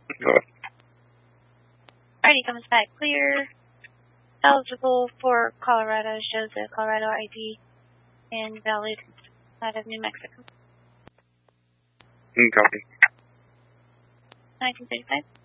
Go ahead. Alrighty, comes back clear. Eligible for Colorado, shows a Colorado ID and valid out of New Mexico. Copy. 1935.